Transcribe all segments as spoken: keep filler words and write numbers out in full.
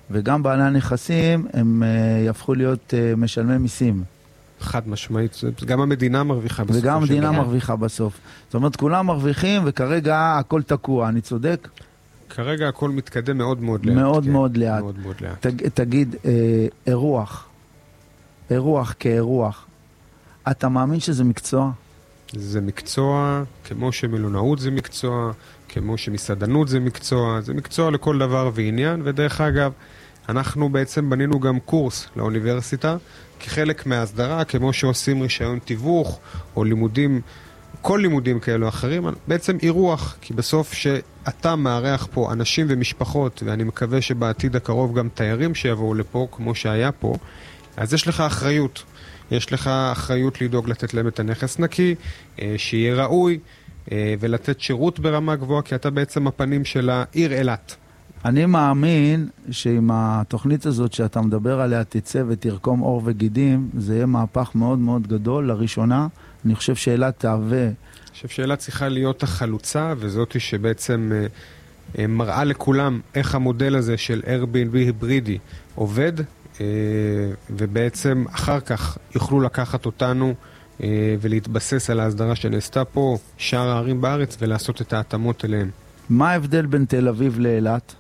וגם בעלי הנכסים הם uh, יהפכו להיות uh, משלמי מיסים. חד משמעית, גם המדינה מרוויחה בסוף. וגם המדינה מרוויחה בסוף. זאת אומרת, כולם מרוויחים, וכרגע הכל תקוע, אני צודק? כרגע הכל מתקדם מאוד מאוד לאט. מאוד כן. מאוד לאט. מאוד מאוד לאט. תג, תגיד, אה, אירוח, אירוח כאירוח, אתה מאמין שזה מקצוע? זה מקצוע, כמו שמלונאות זה מקצוע, כמו שמסעדנות זה מקצוע, זה מקצוע לכל דבר ועניין, ודרך אגב, אנחנו בעצם בנינו גם קורס לאוניברסיטה, כחלק מההסדרה, כמו שעושים רישיון תיווך, או לימודים, כל לימודים כאלו אחרים, בעצם אירוח, כי בסוף שאתה מארח פה אנשים ומשפחות, ואני מקווה שבעתיד הקרוב גם תיירים שיבואו לפה, כמו שהיה פה, אז יש לך אחריות. יש לך אחריות לדאוג לתת להם את הנכס נקי, שיהיה ראוי, ולתת שירות ברמה גבוהה, כי אתה בעצם הפנים של העיר אילת. אני מאמין שעם התוכנית הזאת שאתה מדבר עליה תצא ותרקום אור וגידים, זה יהיה מהפך מאוד מאוד גדול. לראשונה, אני חושב שאילת תהווה... אני חושב שאילת צריכה להיות החלוצה, וזאת שבעצם מראה לכולם איך המודל הזה של Airbnb היברידי עובד, ובעצם אחר כך יוכלו לקחת אותנו ולהתבסס על ההסדרה שנעשתה פה, שאר הערים בארץ, ולעשות את ההתאמות אליהם. מה ההבדל בין תל אביב לאילת?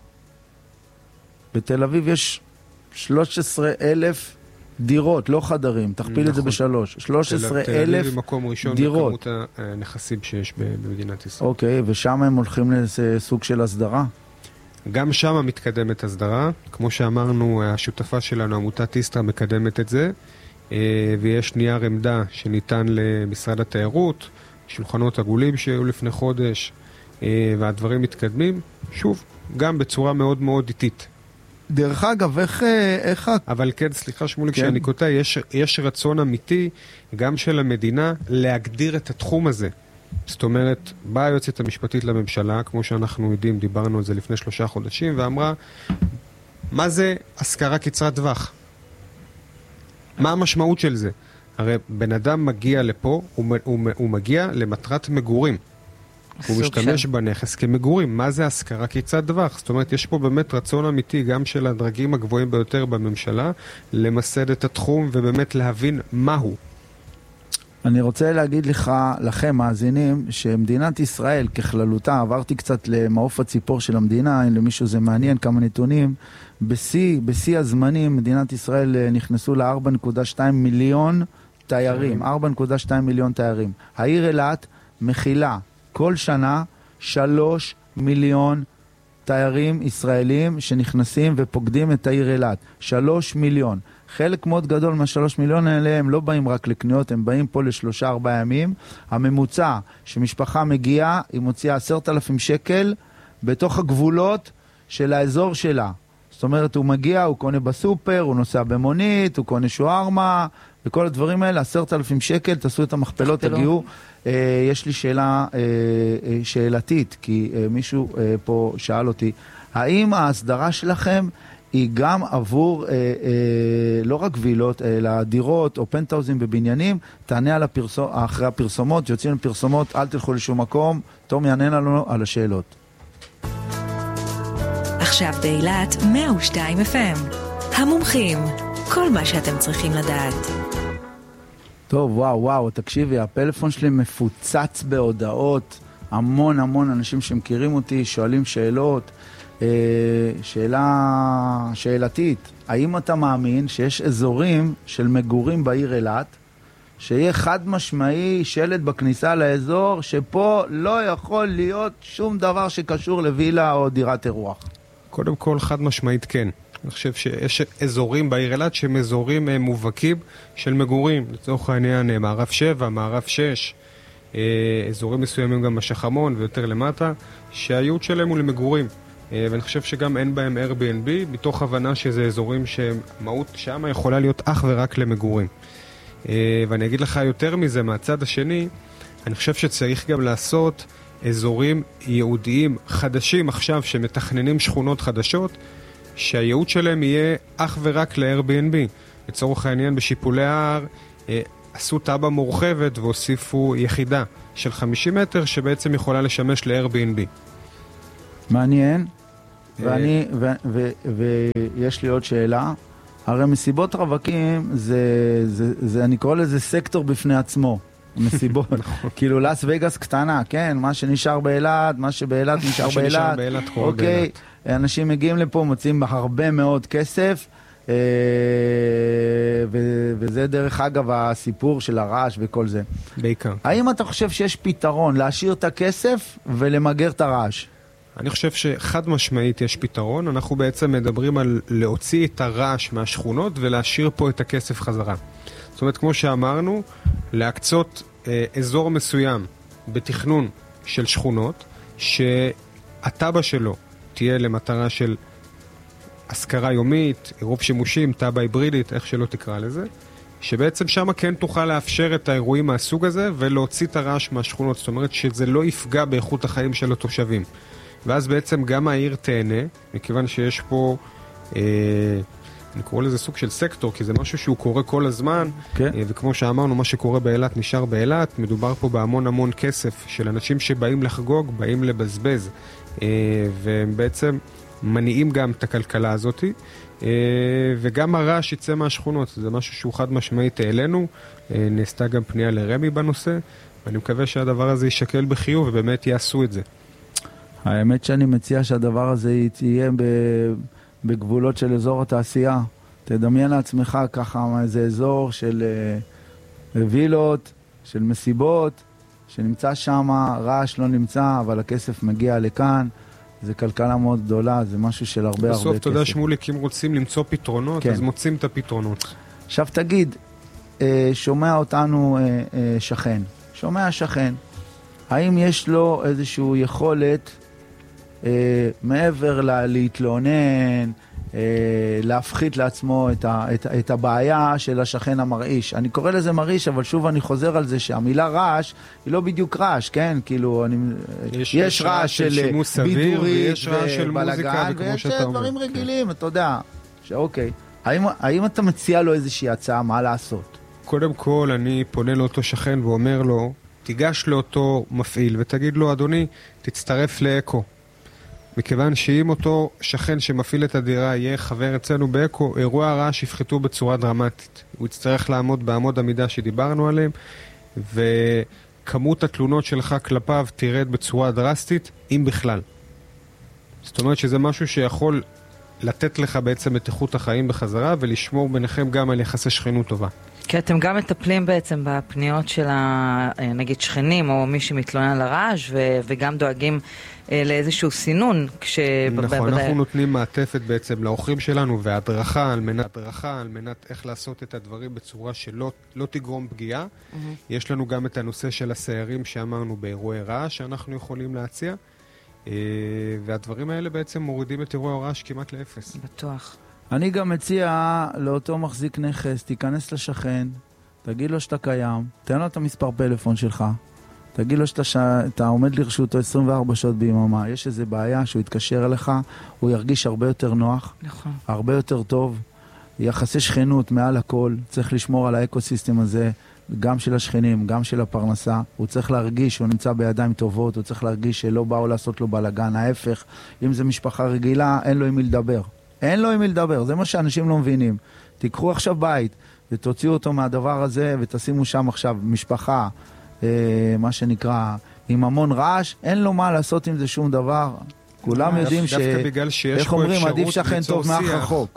בתל אביב יש שלושה עשר אלף דירות, לא חדרים, תכפיל נכון. את זה בשלוש. שלושה עשר אלף דירות. תל אביב במקום ראשון בכמות הנכסים שיש במדינת ישראל. אוקיי, ושם הם הולכים לסוג של הסדרה? גם שם מתקדמת הסדרה. כמו שאמרנו, השותפה שלנו, עמותת איסטרה, מקדמת את זה, ויש נייר עמדה שניתן למשרד התיירות, שולחנות עגולים שהיו לפני חודש, והדברים מתקדמים, שוב, גם בצורה מאוד מאוד איטית. דרך אגב, איך... איך... אבל כן, סליחה שמוליק, כן. שאני קוטע, יש, יש רצון אמיתי, גם של המדינה, להגדיר את התחום הזה. זאת אומרת, באה היועצת המשפטית לממשלה, כמו שאנחנו יודעים, דיברנו על זה לפני שלושה חודשים, ואמרה, מה זה השכרה קצרת טווח? מה המשמעות של זה? הרי בן אדם מגיע לפה, הוא, הוא, הוא מגיע למטרת מגורים. הוא משתמש של... בנכס כמגורים. מה זה השכרה קצרת טווח? זאת אומרת, יש פה באמת רצון אמיתי גם של הדרגים הגבוהים ביותר בממשלה, למסד את התחום ובאמת להבין מהו. אני רוצה להגיד לך, לכם, מאזינים, שמדינת ישראל ככללותה, עברתי קצת למעוף הציפור של המדינה, אם למישהו זה מעניין, כמה נתונים, בשיא, בשיא הזמנים, מדינת ישראל נכנסו ל-ארבע נקודה שתיים מיליון תיירים, ארבע נקודה שתיים מיליון תיירים. העיר אילת מכילה כל שנה שלוש מיליון תיירים ישראלים שנכנסים ופוקדים את העיר אילת. שלוש מיליון. חלק מאוד גדול מהשלוש מיליון האלה הם לא באים רק לקניות, הם באים פה לשלושה ארבעה ימים. הממוצע שמשפחה מגיעה, היא מוציאה עשרת אלפים שקל בתוך הגבולות של האזור שלה. זאת אומרת, הוא מגיע, הוא קונה בסופר, הוא נוסע במונית, הוא קונה שוארמה, וכל הדברים האלה, עשרת אלפים שקל, תעשו את המכפלות, תגיעו. אה, יש לי שאלה אה, אה, שאלתית, כי אה, מישהו אה, פה שאל אותי, האם ההסדרה שלכם היא גם עבור אה, אה, לא רק וילות, אלא דירות או פנטאוזים בבניינים? תענה על הפרסום, אחרי הפרסומות, יוצאים לפרסומות, אל תלכו לשום מקום, תום יענה לנו על השאלות. עכשיו באילת מאה ושתיים אף אם. המומחים, כל מה שאתם צריכים לדעת. טוב, וואו, וואו, תקשיבי, הפלאפון שלי מפוצץ בהודעות, המון המון אנשים שמכירים אותי, שואלים שאלות, אה, שאלה שאלתית, האם אתה מאמין שיש אזורים של מגורים בעיר אילת, שיהיה חד משמעי שלט בכניסה לאזור, שפה לא יכול להיות שום דבר שקשור לווילה או דירת אירוח? קודם כל, חד משמעית כן. אני חושב שיש אזורים בעיר אילת שהם אזורים מובהקים של מגורים. לצורך העניין, מערב שבע, מערב שש, אזורים מסוימים גם בשחמון ויותר למטה, שהייעוד שלהם הוא למגורים. ואני חושב שגם אין בהם Airbnb, מתוך הבנה שזה אזורים שמהות שם יכולה להיות אך ורק למגורים. ואני אגיד לך יותר מזה, מהצד השני, אני חושב שצריך גם לעשות אזורים ייעודיים חדשים עכשיו שמתכננים שכונות חדשות, שהייעוד שלהם יהיה אך ורק ל-Airbnb. לצורך העניין בשיפולי ההר אה, עשו טאבה מורחבת והוסיפו יחידה של חמישים מטר שבעצם יכולה לשמש ל-Airbnb. מעניין. ואני, ו, ו, ו, ויש לי עוד שאלה. הרי מסיבות רווקים, זה, זה, זה, אני קורא לזה סקטור בפני עצמו. מסיבות, כאילו לס וגאס קטנה, כן? מה שנשאר באילת, מה שבאילת נשאר באילת. אוקיי, אנשים מגיעים לפה, מוצאים הרבה מאוד כסף, וזה דרך אגב הסיפור של הרעש וכל זה. בעיקר. האם אתה חושב שיש פתרון להשאיר את הכסף ולמגר את הרעש? אני חושב שחד משמעית יש פתרון. אנחנו בעצם מדברים על להוציא את הרעש מהשכונות ולהשאיר פה את הכסף חזרה. זאת אומרת, כמו שאמרנו, להקצות אה, אזור מסוים בתכנון של שכונות, שהטבע שלו תהיה למטרה של השכרה יומית, עירוב שימושים, טבע היברידית, איך שלא תקרא לזה, שבעצם שם כן תוכל לאפשר את האירועים מהסוג הזה ולהוציא את הרעש מהשכונות. זאת אומרת שזה לא יפגע באיכות החיים של התושבים. ואז בעצם גם העיר תהנה, מכיוון שיש פה... אה, אני קורא לזה סוג של סקטור, כי זה משהו שהוא קורה כל הזמן, okay. וכמו שאמרנו, מה שקורה באילת נשאר באילת, מדובר פה בהמון המון כסף של אנשים שבאים לחגוג, באים לבזבז, והם בעצם מניעים גם את הכלכלה הזאת, וגם הרעש יצא מהשכונות, זה משהו שהוא חד משמעית אלינו, נעשתה גם פנייה לרמי בנושא, ואני מקווה שהדבר הזה יישקל בחיוב, ובאמת יעשו את זה. האמת שאני מציע שהדבר הזה יהיה ב... בגבולות של אזור התעשייה. תדמיין לעצמך ככה איזה אזור של uh, וילות, של מסיבות, שנמצא שם, רעש לא נמצא, אבל הכסף מגיע לכאן. זה כלכלה מאוד גדולה, זה משהו של הרבה הרבה כסף. בסוף, אתה יודע שמוליק, אם רוצים למצוא פתרונות, כן. אז מוצאים את הפתרונות. עכשיו תגיד, uh, שומע אותנו uh, uh, שכן. שומע שכן. האם יש לו איזושהי יכולת Uh, מעבר לה, להתלונן, uh, להפחית לעצמו את, ה, את, את הבעיה של השכן המרעיש. אני קורא לזה מרעיש, אבל שוב אני חוזר על זה שהמילה רעש היא לא בדיוק רעש, כן? כאילו, אני, יש, יש רעש של בידורית ובלגן, ויש דברים רגילים, אתה יודע. שאוקיי, האם, האם אתה מציע לו איזושהי הצעה מה לעשות? קודם כל, אני פונה לאותו שכן ואומר לו, תיגש לאותו מפעיל ותגיד לו, אדוני, תצטרף לאקו. מכיוון שאם אותו שכן שמפעיל את הדירה יהיה חבר אצלנו באקו, אירועי הרעש יפחתו בצורה דרמטית. הוא יצטרך לעמוד בעמוד המידה שדיברנו עליהם, וכמות התלונות שלך כלפיו תרד בצורה דרסטית, אם בכלל. זאת אומרת שזה משהו שיכול לתת לך בעצם את איכות החיים בחזרה, ולשמור ביניכם גם על יחסי שכנות טובה. כי אתם גם מטפלים בעצם בפניות של נגיד שכנים או מי שמתלונן על הרעש ו- וגם דואגים אה, לאיזשהו סינון. כש... נכון, בד... אנחנו נותנים מעטפת בעצם לאורחים שלנו והדרכה על מנת, הדרכה על מנת איך לעשות את הדברים בצורה שלא לא תגרום פגיעה. Mm-hmm. יש לנו גם את הנושא של הסיירים שאמרנו באירועי רעש שאנחנו יכולים להציע, אה, והדברים האלה בעצם מורידים את אירועי הרעש כמעט לאפס. בטוח. אני גם מציע לאותו מחזיק נכס, תיכנס לשכן, תגיד לו שאתה קיים, תן לו את המספר פלאפון שלך, תגיד לו שאתה ש... עומד לרשותו עשרים וארבע שעות ביממה, יש איזו בעיה שהוא יתקשר אליך, הוא ירגיש הרבה יותר נוח, נכון. הרבה יותר טוב, יחסי שכנות מעל הכל, צריך לשמור על האקוסיסטם הזה, גם של השכנים, גם של הפרנסה, הוא צריך להרגיש שהוא נמצא בידיים טובות, הוא צריך להרגיש שלא באו לעשות לו בלגן, ההפך, אם זה משפחה רגילה, אין לו עם מי לדבר. אין לו עם מי לדבר, זה מה שאנשים לא מבינים. תיקחו עכשיו בית ותוציאו אותו מהדבר הזה ותשימו שם עכשיו משפחה, אה, מה שנקרא, עם המון רעש, אין לו מה לעשות עם זה שום דבר. כולם יודעים ש... איך אומרים, עדיף שכן טוב מאח רחוק.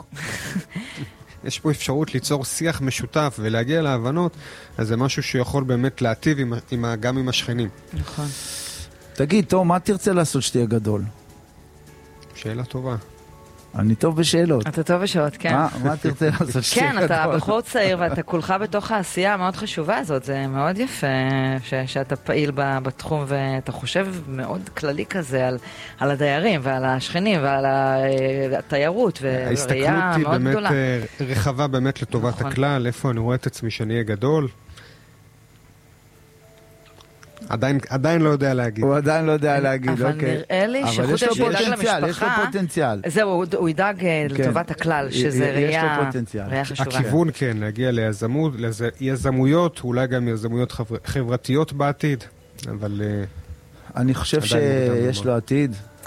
יש פה אפשרות ליצור שיח משותף ולהגיע להבנות, אז זה משהו שיכול באמת להטיב עם, עם, גם עם השכנים. נכון. תגיד, טוב, מה תרצה לעשות שתהיה גדול? שאלה טובה. אני טוב בשאלות. אתה טוב בשאלות, כן. מה תרצה לעשות שתהיה גדול? כן, אתה בחור צעיר ואתה כולך בתוך העשייה המאוד חשובה הזאת. זה מאוד יפה שאתה פעיל בתחום ואתה חושב מאוד כללי כזה על הדיירים ועל השכנים ועל התיירות וראייה מאוד גדולה. ההסתכלות היא באמת רחבה באמת לטובת הכלל. איפה אני רואה את עצמי שאני אהיה גדול? עדיין, עדיין לא יודע להגיד. הוא עדיין לא יודע להגיד, אבל אוקיי. אבל נראה לי שחוץ שהוא ידאג למשפחה, יש לו פוטנציאל. זהו, הוא ידאג לטובת הכלל, שזה ראייה חשובה. הכיוון כן, להגיע ליזמות, ליזמויות, אולי גם יזמויות חברתיות בעתיד, אבל... אני חושב שיש לו עתיד.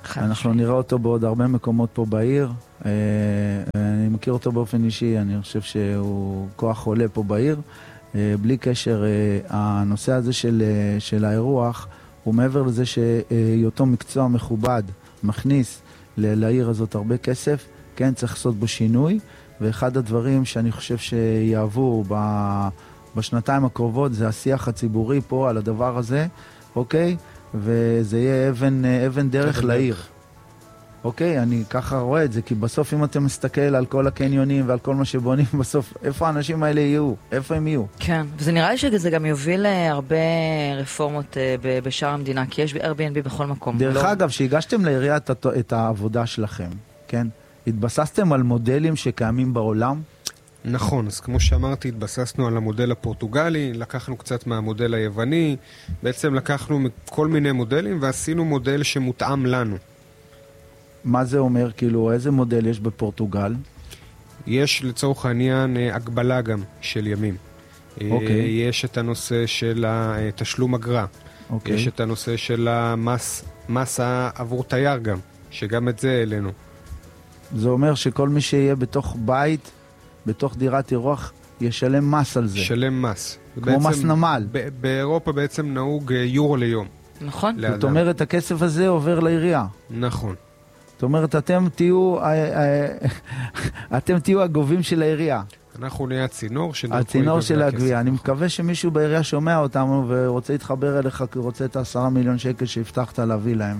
אנחנו נראה אותו בעוד הרבה מקומות פה בעיר. אני מכיר אותו באופן אישי, אני חושב שהוא כוח עולה פה בעיר. בלי קשר, הנושא הזה של, של האירוח, הוא מעבר לזה שאותו מקצוע מכובד מכניס לעיר הזאת הרבה כסף, כן, צריך לעשות בו שינוי, ואחד הדברים שאני חושב שיעבו בשנתיים הקרובות זה השיח הציבורי פה על הדבר הזה, אוקיי? וזה יהיה אבן, אבן דרך לעיר. אוקיי, אני ככה רואה את זה, כי בסוף אם אתה מסתכל על כל הקניונים ועל כל מה שבונים, בסוף איפה האנשים האלה יהיו? איפה הם יהיו? כן, וזה נראה לי שזה גם יוביל הרבה רפורמות בשאר המדינה, כי יש Airbnb בכל מקום. דרך אגב, שהגשתם לעירייה את העבודה שלכם, כן? התבססתם על מודלים שקיימים בעולם? נכון, אז כמו שאמרתי, התבססנו על המודל הפורטוגלי, לקחנו קצת מהמודל היווני, בעצם לקחנו כל מיני מודלים ועשינו מודל שמותאם לנו. מה זה אומר? כאילו, איזה מודל יש בפורטוגל? יש לצורך העניין הגבלה גם של ימים. אוקיי. יש את הנושא של תשלום אגרה. אוקיי. יש את הנושא של המס, מס עבור תייר גם, שגם את זה אלינו. זה אומר שכל מי שיהיה בתוך בית, בתוך דירת אירוח, ישלם מס על זה. ישלם מס. כמו בעצם, מס נמל. ב- באירופה בעצם נהוג יורו ליום. נכון. לאדם. זאת אומרת, הכסף הזה עובר לעירייה. נכון. זאת אומרת, אתם תהיו, אתם תהיו הגובים של העירייה. אנחנו נהיה הצינור של הצינור של הגבייה. אני מקווה שמישהו בעירייה שומע אותנו ורוצה להתחבר אליך, כי רוצה את העשרה מיליון שקל שהבטחת להביא להם.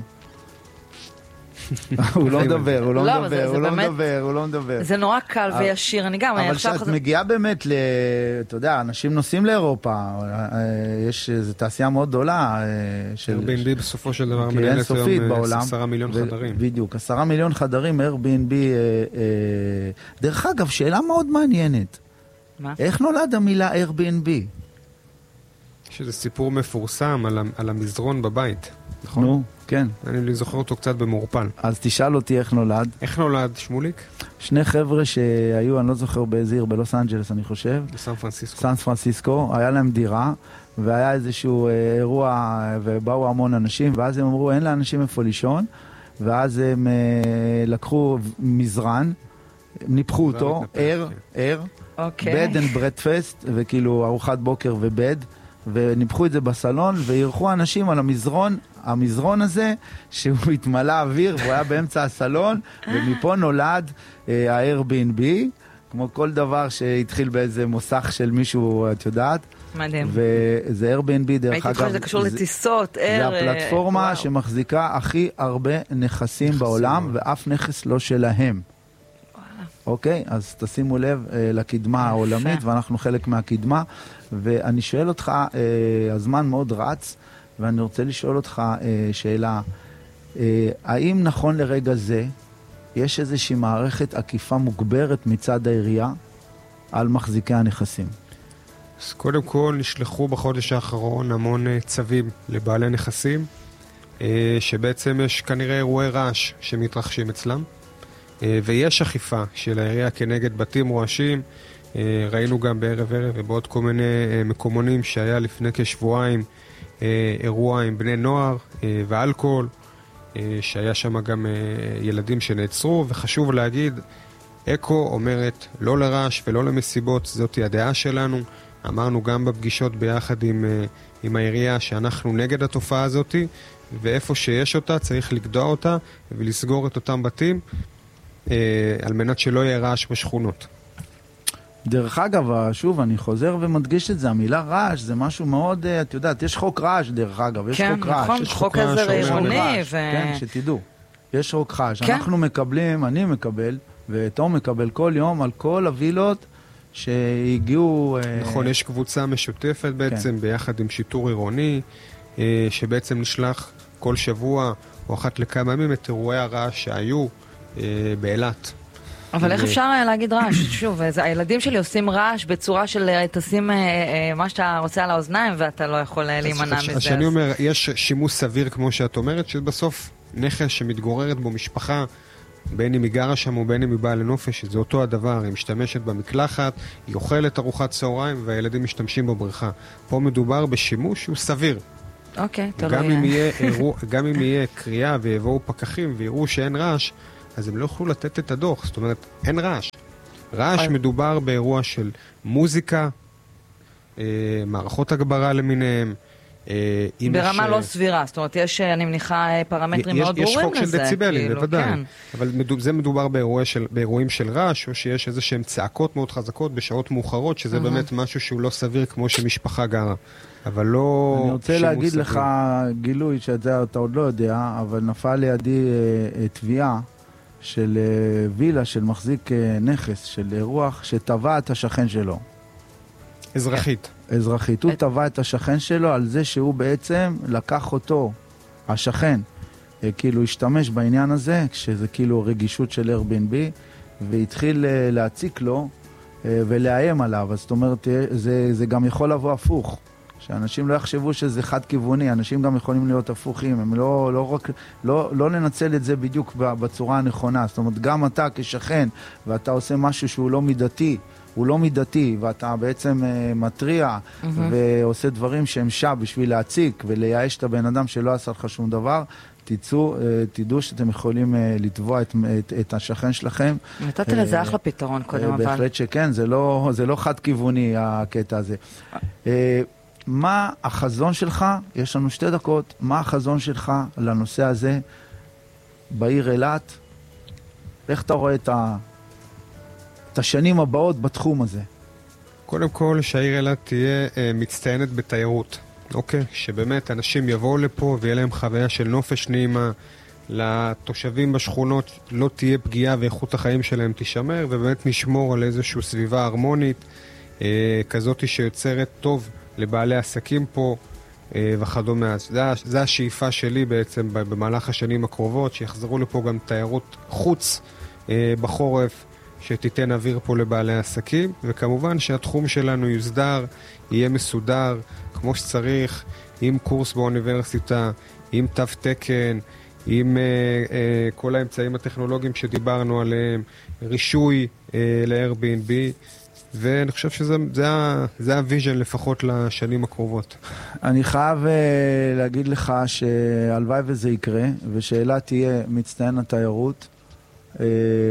הוא לא מדבר, הוא לא מדבר, הוא לא מדבר, הוא לא מדבר. זה נורא קל וישיר, אני גם... אבל כשאת מגיעה באמת ל... אתה יודע, אנשים נוסעים לאירופה, יש איזו תעשייה מאוד גדולה של... Airbnb בסופו של דבר מנהלת היום עשרה מיליון חדרים. בדיוק, עשרה מיליון חדרים, Airbnb... דרך אגב, שאלה מאוד מעניינת. מה? איך נולד המילה Airbnb? יש איזה סיפור מפורסם על המזרון בבית. נכון? נו, כן. אני זוכר אותו קצת במורפל. אז תשאל אותי איך נולד. איך נולד, שמוליק? שני חבר'ה שהיו, אני לא זוכר באיזה עיר, בלוס אנג'לס אני חושב. בסן פרנסיסקו. סן פרנסיסקו, היה להם דירה, והיה איזשהו אירוע, ובאו המון אנשים, ואז הם אמרו, אין לאנשים איפה לישון, ואז הם לקחו מזרן, ניפחו אותו, ער, ער, bed and breakfast, וכאילו ארוחת בוקר ובד, וניפחו את זה בסלון, וירחו אנשים על המזרון, המזרון הזה, שהוא התמלא אוויר, והוא היה באמצע הסלון, ומפה נולד ה-Airbnb, כמו כל דבר שהתחיל באיזה מוסך של מישהו, את יודעת? מדהים. וזה Airbnb, דרך אגב. הייתי חושבת שזה קשור לטיסות, זה הפלטפורמה שמחזיקה הכי הרבה נכסים בעולם, ואף נכס לא שלהם. אוקיי, אז תשימו לב לקדמה העולמית, ואנחנו חלק מהקדמה, ואני שואל אותך, הזמן מאוד רץ, ואני רוצה לשאול אותך שאלה, האם נכון לרגע זה, יש איזושהי מערכת עקיפה מוגברת מצד העירייה על מחזיקי הנכסים? אז קודם כל נשלחו בחודש האחרון המון צווים לבעלי נכסים, שבעצם יש כנראה אירועי רעש שמתרחשים אצלם, ויש אכיפה של העירייה כנגד בתים רועשים. ראינו גם בערב ערב ובעוד כל מיני מקומונים שהיה לפני כשבועיים אירוע עם בני נוער ואלכוהול, שהיה שם גם ילדים שנעצרו, וחשוב להגיד, אקו אומרת לא לרעש ולא למסיבות, זאת היא הדעה שלנו. אמרנו גם בפגישות ביחד עם, עם העירייה שאנחנו נגד התופעה הזאת, ואיפה שיש אותה צריך לגדוע אותה ולסגור את אותם בתים, על מנת שלא יהיה רעש בשכונות. דרך אגב, שוב, אני חוזר ומדגיש את זה, המילה רעש זה משהו מאוד, את יודעת, יש חוק רעש דרך אגב, יש כן, חוק רעש. נכון, יש חוק עזר עירוני. ו... כן, שתדעו, יש חוק רעש. כן. אנחנו מקבלים, אני מקבל, ותום מקבל כל יום על כל הווילות שהגיעו... נכון, יש קבוצה משותפת בעצם, כן. ביחד עם שיטור עירוני, שבעצם נשלח כל שבוע או אחת לכמה ימים את אירועי הרעש שהיו באילת. אבל איך אפשר להגיד רעש? שוב, הילדים שלי עושים רעש בצורה של תשים מה שאתה רוצה על האוזניים, ואתה לא יכול להימנע מזה. אז שאני אומר, יש שימוש סביר כמו שאת אומרת, שבסוף נכס שמתגוררת בו משפחה, בין אם היא גרה שם או בין אם היא באה לנופש, זה אותו הדבר, היא משתמשת במקלחת, היא אוכלת ארוחת צהריים, והילדים משתמשים בבריכה. פה מדובר בשימוש שהוא סביר. אוקיי, תלוי. גם אם יהיה אירוע, גם אם יהיה קריאה ויבואו פקחים ויראו שאין רעש, אז הם לא יוכלו לתת את הדוח. זאת אומרת, אין רעש. רעש מדובר באירוע של מוזיקה, מערכות הגברה למיניהם. ברמה לא סבירה, זאת אומרת, יש, אני מניחה, פרמטרים מאוד ברורים לזה. יש חוק של דציבלים, בוודאי. אבל זה מדובר באירועים של רעש, או שיש איזה שהם צעקות מאוד חזקות בשעות מאוחרות, שזה באמת משהו שהוא לא סביר כמו שמשפחה גרה. אבל לא... אני רוצה להגיד לך גילוי, שאת זה אתה עוד לא יודע, אבל נפל לידי תביעה של וילה, של מחזיק נכס, של אירוח, שטבע את השכן שלו. אזרחית. אזרחית. הוא טבע את השכן שלו על זה שהוא בעצם לקח אותו, השכן, כאילו השתמש בעניין הזה, שזה כאילו רגישות של Airbnb, והתחיל להציק לו ולאיים עליו. אז זאת אומרת, זה, זה גם יכול לבוא הפוך. שאנשים לא יחשבו שזה חד כיווני, אנשים גם יכולים להיות הפוכים, הם לא, לא רק, לא, לא לנצל את זה בדיוק בצורה הנכונה. זאת אומרת, גם אתה כשכן, ואתה עושה משהו שהוא לא מידתי, הוא לא מידתי, ואתה בעצם uh, מטריע mm-hmm. ועושה דברים שהם שעה בשביל להציק ולייאש את הבן אדם שלא עשה לך שום דבר, תצאו, uh, תדעו שאתם יכולים uh, לתבוע את, את, את השכן שלכם. נתתי לזה אחלה פתרון קודם, אבל... בהחלט שכן, זה לא, זה לא חד כיווני הקטע הזה. Uh, מה החזון שלך, יש לנו שתי דקות, מה החזון שלך לנושא הזה בעיר אילת? איך אתה רואה את ה... את השנים הבאות בתחום הזה? קודם כל, שהעיר אילת תהיה אה, מצטיינת בתיירות. אוקיי? שבאמת אנשים יבואו לפה ויהיה להם חוויה של נופש נעימה, לתושבים בשכונות לא תהיה פגיעה ואיכות החיים שלהם תישמר, ובאמת נשמור על איזושהי סביבה הרמונית, אה, כזאת שיוצרת טוב לבעלי עסקים פה אה, וכדומה. זה, זה השאיפה שלי בעצם במהלך השנים הקרובות, שיחזרו לפה גם תיירות חוץ אה, בחורף, שתיתן אוויר פה לבעלי עסקים, וכמובן שהתחום שלנו יוסדר, יהיה מסודר, כמו שצריך, עם קורס באוניברסיטה, עם תו תקן, עם אה, אה, כל האמצעים הטכנולוגיים שדיברנו עליהם, רישוי אה, ל-Airbnb, ואני חושב שזה זה, זה הוויז'ן לפחות לשנים הקרובות. אני חייב אה, להגיד לך שהלוואי וזה יקרה, ושאלה תהיה מצטיין התיירות, אה,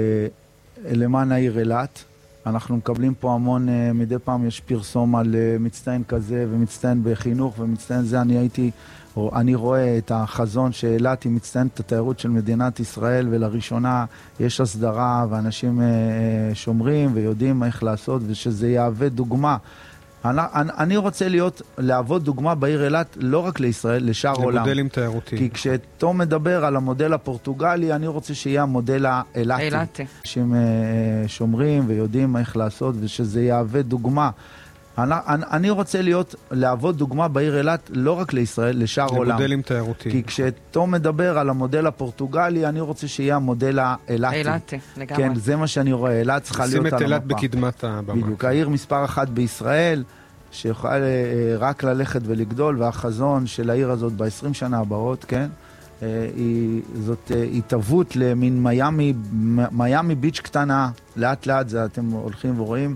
למען העיר אילת. אנחנו מקבלים פה המון, מדי פעם יש פרסום על מצטיין כזה ומצטיין בחינוך ומצטיין זה. אני הייתי, אני רואה את החזון שאילת היא מצטיינת את התיירות של מדינת ישראל, ולראשונה יש הסדרה ואנשים שומרים ויודעים איך לעשות, ושזה יהווה דוגמה. אני, אני רוצה להיות, להוות דוגמה בעיר אילת, לא רק לישראל, לשאר העולם. למודלים תיירותיים. כי כשתום מדבר על המודל הפורטוגלי, אני רוצה שיהיה המודל האילתי. אילתי. שהם שומרים ויודעים איך לעשות, ושזה יהווה דוגמה. אני, אני רוצה להיות, להוות דוגמה בעיר אילת, לא רק לישראל, לשאר העולם. למודלים תיירותיים. כי כשתום מדבר על המודל הפורטוגלי, אני רוצה שיהיה המודל האילתי. אילתי, לגמרי. כן, זה מה שאני רואה. אילת צריכה להיות על המפה. שים את אילת בקדמת הבמה. בדיוק, העיר מספר אחת בישראל, שיכולה רק ללכת ולגדול, והחזון של העיר הזאת ב-עשרים שנה הבאות, כן? היא, זאת התאבות למין מיאמי, מיאמי ביץ' קטנה, לאט לאט זה אתם הולכים ורואים,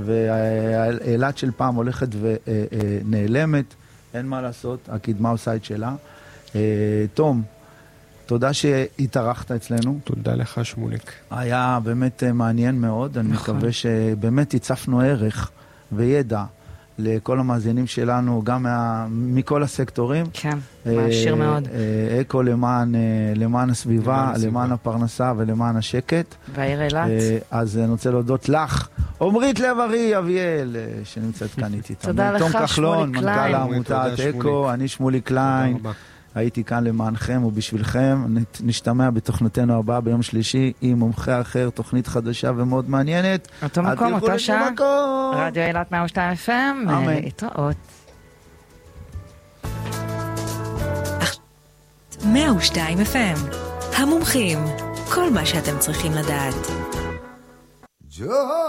ואילת של פעם הולכת ונעלמת, אין מה לעשות, הקדמה עושה את שלה. תום, תודה שהתארחת אצלנו. תודה לך שמוליק. היה באמת מעניין מאוד, אני מקווה שבאמת הצפנו ערך וידע לכל המאזינים שלנו, גם מה, מכל הסקטורים. כן, מעשיר מאוד. אקו למען, למען הסביבה, למען הפרנסה ולמען השקט. והעיר אילת. אז אני רוצה להודות לך, עומרית לב-ארי אביאל, שנמצאת כאן איתי. תודה לך, שמולי קליין. מנכ"ל העמותת אקו, אני שמולי קליין. הייתי כאן למענכם ובשבילכם. נשתמע בתוכניתנו הבאה ביום שלישי עם מומחה אחר, תוכנית חדשה ומאוד מעניינת. אותו מקום, אותה שעה. רדיו אילת מאה ושתיים אף אם. להתראות. מאה ושתיים אף אם. המומחים. כל מה שאתם צריכים לדעת.